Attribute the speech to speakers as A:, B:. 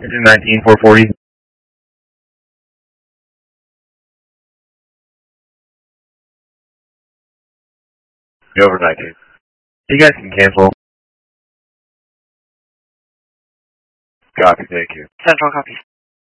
A: Engine 19440. Over 19. You guys can cancel. Copy, thank you.
B: Central copy.